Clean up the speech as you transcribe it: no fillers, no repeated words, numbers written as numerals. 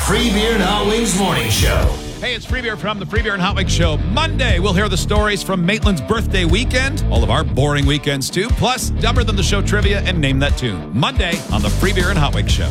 Free Beer and Hot Wings Morning Show. Hey, it's Free Beer from the Free Beer and Hot Wings Show. Monday, we'll hear the stories from Maitland's birthday weekend, all of our boring weekends too, plus Dumber Than the Show trivia and Name That Tune. Monday on the Free Beer and Hot Wings Show.